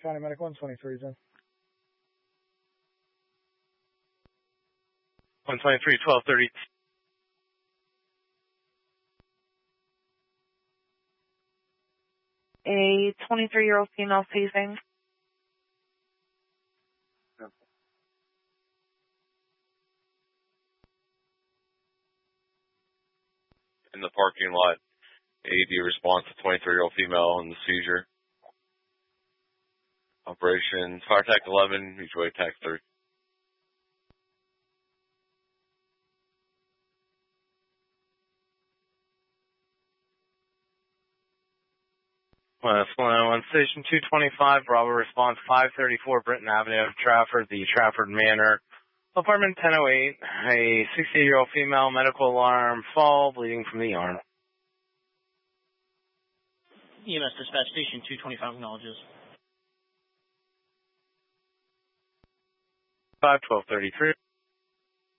County Medical 123 is in. 123, 1230. A 23-year-old female facing. In the parking lot, AED response to 23-year-old female in the seizure. Operation Fire Tac 11, mutual aid Tac 3. West 101, Station 225, Bravo response 534 Britton Avenue, Trafford, the Trafford Manor. Apartment 1008, a 68-year-old female, medical alarm, fall, bleeding from the arm. EMS dispatch station 225 acknowledges. 51233.